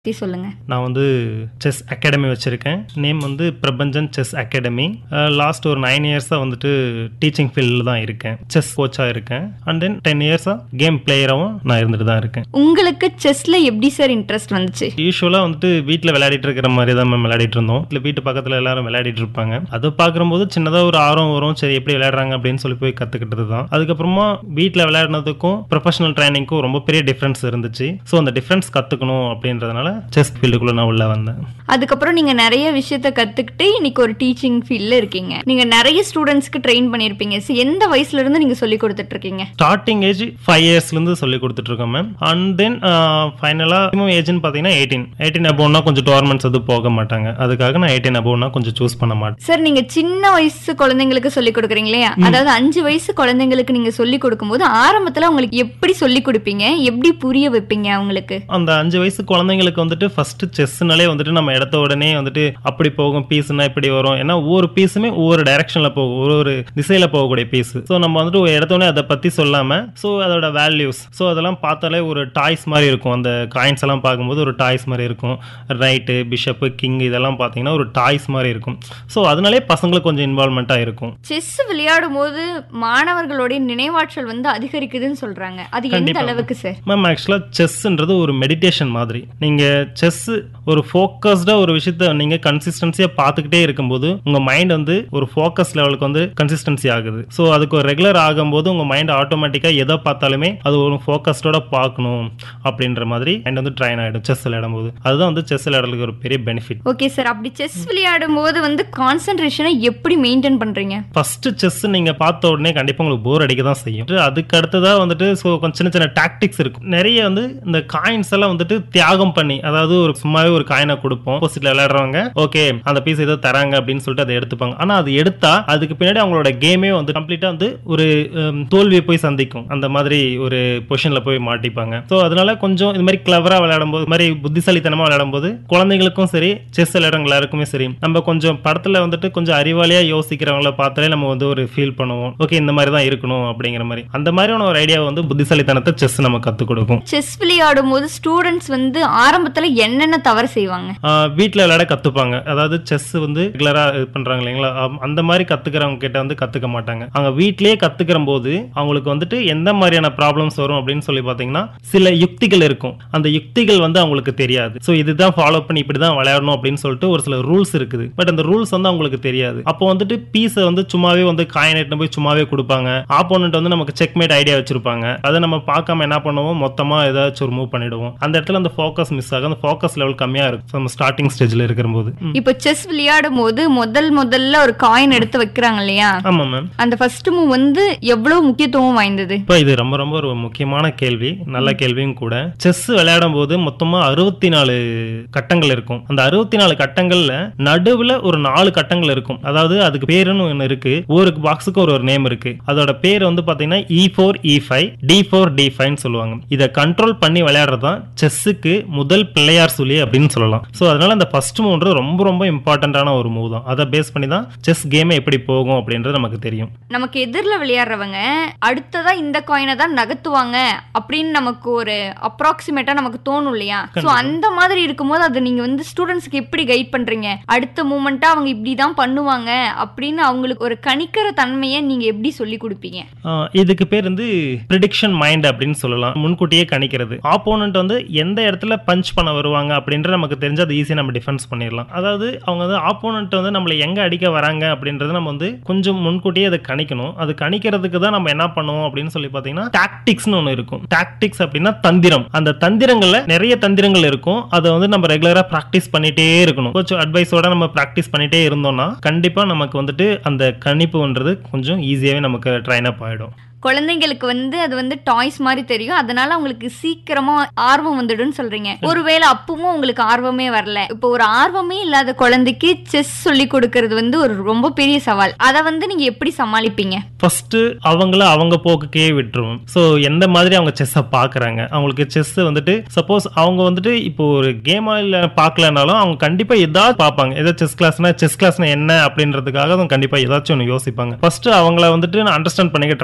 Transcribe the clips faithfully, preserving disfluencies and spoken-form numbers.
பத்தி சொல்லுங்க. நான் வந்து செஸ் அகாடமி வச்சுருக்கேன். நேம் வந்து பிரபஞ்சன் செஸ் அகாடமி. லாஸ்ட் ஒரு நைன் இயர்ஸாக வந்துட்டு டீச்சிங் ஃபீல்டில் தான் இருக்கேன். செஸ் கோச்சாக இருக்கேன். அண்ட் தென் டென் இயர்ஸாக கேம் பிளேயராகவும் நான் இருந்துட்டு தான் இருக்கேன். உங்களுக்கு செஸ்ல எப்படி சார் இன்ட்ரெஸ்ட் வந்துச்சு? யூஸ்வலாக வந்துட்டு வீட்டில் விளையாடிட்டு இருக்கிற மாதிரி தான் மேம் விளையாடிட்டு இருந்தோம். இல்லை வீட்டு பக்கத்தில் எல்லாரும் விளையாடிட்டு இருப்பாங்க. அதை பார்க்கும்போது சின்னதாக ஒரு ஆர்வம் வரும். சரி எப்படி விளையாடுறாங்க அப்படின்னு சொல்லி போய் கற்றுக்கிட்டது தான். அதுக்கப்புறமா வீட்டில் விளையாடினதுக்கும் ப்ரொஃபஷனல் ட்ரைனிங்க்கும் ரொம்ப பெரிய டிஃப்ரென்ஸ் இருந்துச்சு. ஸோ அந்த டிஃப்ரென்ஸ் கற்றுக்கணும் அப்படின்றதுனால செஸ் ஃபீல்டுக்குள்ள நான் உள்ள வந்தேன். அதுக்கப்புறம் நீங்க நிறைய விஷயத்த கத்துக்கிட்டு இன்னைக்கு ஒரு டீச்சிங் ஃபீல்ட்ல இருக்கீங்க. நீங்க நிறைய ஸ்டூடெண்ட்ஸ்க்கு ட்ரெயின் பண்ணிருப்பீங்க. எந்த வயசுல இருந்து நீங்க சொல்லி கொடுத்துட்டு இருக்கீங்க? ஸ்டார்டிங் ஏஜ் ஃபைவ் இயர்ஸ்ல இருந்து சொல்லி கொடுத்துட்டு இருக்கோம் மேம். அண்ட் தென் ஃபைனலா ஏஜ்னு பாத்தீங்கன்னா எயிட்டீன் எயிட்டீன் அபோவ்னா கொஞ்சம் டோர்னமெண்ட்ஸ் அது போக மாட்டாங்க. அதுக்காக நான் எயிட்டீன் அபோவ்னா கொஞ்சம் சூஸ் பண்ண மாட்டேன். சார், நீங்க சின்ன வயசு குழந்தைங்களுக்கு சொல்லி கொடுக்குறீங்க இல்லையா? அதாவது அஞ்சு வயசு குழந்தைங்களுக்கு நீங்க சொல்லி கொடுக்கும்போது ஆரம்பத்துல அவங்களுக்கு எப்படி சொல்லி கொடுப்பீங்க, எப்படி புரிய வைப்பீங்க அவங்களுக்கு? அந்த அஞ்சு வயசு குழந்தைங்களுக்கு வந்துட்டு ஃபர்ஸ்ட் செஸ்னாலே வந்துட்டு நம்ம இடத்த உடனே வந்துட்டு அப்படி போகும், பீஸ்னா இப்படி வரும். ஏன்னா ஒவ்வொரு பீஸுமே ஒவ்வொரு டைரக்ஷன்ல போகும், ஒரு ஒரு திசையில போகக்கூடிய பீஸ். ஸோ நம்ம வந்துட்டு ஒரு இடத்த உடனே அதை பத்தி சொல்லாம ஸோ அதோட வேல்யூஸ் ஸோ அதெல்லாம் பார்த்தாலே ஒரு டாய்ஸ் மாதிரி இருக்கும். அந்த காயின்ஸ் எல்லாம் பார்க்கும்போது ஒரு டாய்ஸ் மாதிரி இருக்கும். ரைட்டு, பிஷப்பு, கிங் இதெல்லாம் பார்த்தீங்கன்னா ஒரு டாய்ஸ் மாதிரி இருக்கும். ஸோ அதனாலே பசங்களுக்கு கொஞ்சம் இன்வால்மெண்டா இருக்கும். செஸ் விளையாடும் போது மாணவர்களுடைய நினைவாற்றல் வந்து அதிகரிக்குதுன்னு சொல்றாங்க. அது எந்த அளவுக்கு சார்? மேம் ஆக்சுவலா செஸ்ன்றது ஒரு மெடிடேஷன் மாதிரி. நீங்க செஸ் ஒரு ஃபோக்கஸ்டா ஒரு விஷயத்த நீங்க கன்சிஸ்டன்சியா பார்த்துக்கிட்டே இருக்கும்போது உங்க மைண்ட் வந்து ஒரு ஃபோக்கஸ் லெவலுக்கு வந்து கன்சிஸ்டன்சி ஆகுது. ஸோ அதுக்கு ஒரு ரெகுலர் ஆகும்போது உங்க மைண்ட் ஆட்டோமேட்டிக்கா எதை பார்த்தாலுமே அது ஒரு ஃபோக்கஸ்டோட பார்க்கணும் அப்படின்ற மாதிரி மைண்ட் வந்து ட்ரைன் ஆயிடும் செஸ் விளையாடும் போது. அதுதான் வந்து செஸ் விளையாடுறதுக்கு ஒரு பெரிய பெனிஃபிட். ஓகே சார், அப்படி செஸ் விளையாடும் போது வந்து கான்சென்ட்ரேஷனை எப்படி மெயின்டைன் பண்றீங்க? ஃபர்ஸ்ட் செஸ் நீங்க பார்த்த உடனே கண்டிப்பா உங்களுக்கு போர் அடிக்க தான் செய்யும். அதுக்கு அடுத்ததா வந்துட்டு ஸோ கொஞ்சம் சின்ன சின்ன டாக்டிக்ஸ் இருக்கும். நிறைய வந்து இந்த காயின்ஸ் எல்லாம் வந்துட்டு தியாகம் பண்ணி, அதாவது ஒரு சும்மாவே ஒரு காயினை கொடுப்போம், ஆப்போசிட்ல விளையாடுறவங்க ஓகே அந்த பீஸ் ஏதோ தராங்க அப்படின்னு சொல்லிட்டு அதை எடுத்துப்பாங்க. ஆனா அது எடுத்தா அதுக்கு பின்னாடி அவங்களோட கேமே வந்து கம்ப்ளீட்டா வந்து ஒரு தோல்வியை போய் சந்திக்கும். அந்த மாதிரி ஒரு பொசிஷன்ல போய் மாட்டிப்பாங்க. ஸோ அதனால கொஞ்சம் இது மாதிரி கிளவரா விளையாடும் போது, மாதிரி புத்திசாலித்தனமா விளையாடும் போது குழந்தைகளுக்கும் சரி செஸ் விளையாடுறவங்க எல்லாருக்குமே சரி, நம்ம கொஞ்சம் படத்துல வந்துட்டு கொஞ்சம் அறிவாளியா யோசிக்கிறவங்கள பார்த்தாலே நம்ம வந்து ஒரு ஃபீல் பண்ணுவோம், ஓகே இந்த மாதிரி தான் இருக்கணும் அப்படிங்கிற மாதிரி. அந்த மாதிரியான ஒரு ஐடியா வந்து புத்திசாலித்தனத்தை செஸ் நம்ம கத்துக் கொடுக்கும். செஸ் விளையாடும் போது ஸ்டூடெண்ட்ஸ் வந்து ஆரம்பத்துல என்னென்ன தவறு செய்வாங்க? வீட்டில் விளையாட கத்துப்பாங்க. அதாவது செஸ் வந்து ரெகுலரா இது பண்றாங்க இல்லைங்களா, அந்த மாதிரி கத்துக்கிறவங்க கிட்ட வந்து கத்துக்க மாட்டாங்க. அவங்க வீட்லயே கத்துக்கிற போது அவங்களுக்கு வந்துட்டு எந்த மாதிரியான ப்ராப்ளம்ஸ் வரும் அப்படின்னு சொல்லி பாத்தீங்கன்னா சில யுக்திகள் இருக்கும். அந்த யுக்திகள் வந்து அவங்களுக்கு தெரியாது. ஸோ இதுதான் ஃபாலோ பண்ணி இப்படிதான் விளையாடணும் அப்படின்னு சொல்லிட்டு ஒரு சில ரூல்ஸ் இருக்குது. பட் அந்த ரூல்ஸ் வந்து அவங்களுக்கு தெரியாது. அப்போ வந்துட்டு பீஸை வந்து சும்மாவே வந்து காயினேட் போய் சும்மாவே கொடுப்பாங்க. ஆப்போனன்ட் வந்து நமக்கு செக்மேட் ஐடியா வச்சிருப்பாங்க. அதை நம்ம பார்க்காம என்ன பண்ணுவோம், மொத்தமா ஏதாச்சும் ஒரு மூவ் பண்ணிடுவோம். அந்த இடத்துல அந்த ஃபோக்கஸ் மிஸ் ஆகும். அந்த ஃபோக்கஸ் லெவல் கம்மியா இருக்கும் நம்ம ஸ்டார்டிங் ஸ்டேஜ்ல இருக்கிற போது. இப்போ செஸ் விளையாடும் போது முதல் முதல்ல ஒரு காயின் எடுத்து வைக்கிறாங்க இல்லையா? ஆமா மேம். அந்த ஃபர்ஸ்ட் மூவ் வந்து எவ்வளவு முக்கியத்துவம் வாய்ந்தது? இப்போ இது ரொம்ப ரொம்ப ஒரு முக்கியமான கேள்வி, நல்ல கேள்வியும் கூட. செஸ் விளையாடும் போது மொத்தமா அறுபத்தி நாலு கட்டங்கள் இருக்கும். அந்த அறுபத்தி நாலு கட்டங்கள்ல நடுவுல ஒரு நாலு கட்டங்கள் இருக்கும். அதாவது அதுக்கு பேருன்னு ஒன்று இருக்கு. ஒரு பாக்ஸுக்கு ஒரு ஒரு நேம் இருக்கு. அதோட பேர் வந்து பாத்தீங்கன்னா இ ஃபோர் இ five D four D five சொல்லுவாங்க. இதை கண்ட்ரோல் பண்ணி விளையாடுறதுதான் செஸ்ஸுக்கு முதல் பிள்ளையார் சொல்லி அப்படின்னு சொல்லலாம். ஸோ அதனால அந்த ஃபர்ஸ்ட் மூவ்ன்றது ரொம்ப ரொம்ப இம்பார்ட்டன்டான ஒரு மூவ் தான். அதை பேஸ் பண்ணி தான் செஸ் கேமே எப்படி போகும் அப்படின்றது நமக்கு தெரியும். நமக்கு எதிரில் விளையாடுறவங்க அடுத்ததா இந்த காயினை தான் நகர்த்துவாங்க அப்படின்னு நமக்கு ஒரு அப்ராக்சிமேட்டா நமக்கு தோணும் இல்லையா? சோ அந்த மாதிரி இருக்கும்போது அதை நீங்க வந்து ஸ்டூடெண்ட்ஸ்க்கு எப்படி கைட் பண்றீங்க? அடுத்த மூமெண்டா அவங்க இப்படிதான் பண்ணுவாங்க அப்படின்னு அவங்களுக்கு ஒரு கணிக்கிற தன்மையை நீங்க எப்படி சொல்லி கொடுப்பீங்க? இதுக்கு பேர் வந்து ப்ரெடிக்ஷன் மைண்ட் அப்படின்னு சொல்லலாம். முன்கூட்டியே கணிக்கிறது. ஆப்போனன்ட் வந்து எந்த இடத்துல பஞ்ச் பண்ண வருவாங்க அப்படின்ற நமக்கு தெரிஞ்சு அது ஈஸியா நம்ம டிஃபென்ஸ் பண்ணிடலாம். அதாவது அவங்க வந்து ஆப்போனன்ட் வந்து நம்மளை எங்க அடிக்க வராங்க அப்படின்றது நம்ம வந்து கொஞ்சம் முன்கூட்டியே அதை கணிக்கணும். அது கணிக்கிறதுக்கு தான் நம்ம என்ன பண்ணுவோம் அப்படின்னு சொல்லி பாத்தீங்கன்னா டாக்டிக்ஸ்னு ஒன்று இருக்கும். டாக்டிக்ஸ் அப்படின்னா தந்திரம். அந்த தந்திரங்கள்ல நிறைய தந்திரங்கள் இருக்கும். அதை வந்து நம்ம ரெகுலரா பிராக்டிஸ் பண்ணிட்டே இருக்கணும். கொஞ்சம் அட்வைஸோட நம்ம பிராக்டிஸ் பண்ணிட்டே இருந்தோம்னா கண்டிப்பா நமக்கு வந்துட்டு அந்த கணிப்புன்றது கொஞ்சம் ஈஸியாவே நமக்கு ட்ரைன் அப் ஆயிடும். குழந்தைங்களுக்கு வந்து அது வந்து டாய்ஸ் மாதிரி தெரியும். அதனால அவங்களுக்கு சீக்கிரமா ஆர்வம் வந்துடும் சொல்றீங்க. ஒருவேளை அப்பவும் உங்களுக்கு ஆர்வமே வரல, இப்போ ஒரு ஆர்வமே இல்லாத குழந்தைக்கு செஸ் சொல்லி கொடுக்கறது வந்து ஒரு ரொம்ப பெரிய சவால். அதை வந்து நீங்க எப்படி சமாளிப்பீங்க? ஃபர்ஸ்ட் அவங்கள அவங்க போக்குக்கே விட்டுருவோம். ஸோ எந்த மாதிரி அவங்க செஸ்ஸை பார்க்குறாங்க, அவங்களுக்கு செஸ் வந்துட்டு சப்போஸ் அவங்க வந்துட்டு இப்போ ஒரு கேமா இல்லை பார்க்கலனாலும் அவங்க கண்டிப்பா ஏதாவது பார்ப்பாங்க. ஏதாவது செஸ் கிளாஸ்னா செஸ் கிளாஸ்னா என்ன அப்படின்றதுக்காக அவங்க கண்டிப்பா ஏதாச்சும் ஒன்று யோசிப்பாங்க. ஃபர்ஸ்ட் அவங்கள வந்துட்டு அண்டர்ஸ்டாண்ட் பண்ணிக்க ட்ரை பண்ணுவோம்.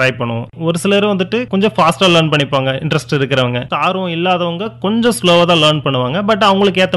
இருக்கும். ஒரு சிலர் வந்துட்டு கொஞ்சம் ஃபாஸ்டா லேர்ன் பண்ணிப்பாங்க இன்ட்ரெஸ்ட் இருக்கிறவங்க. ஆர்வம் இல்லாதவங்க கொஞ்சம் ஸ்லோவா தான் லேர்ன் பண்ணுவாங்க. பட் அவங்களுக்கு ஏத்த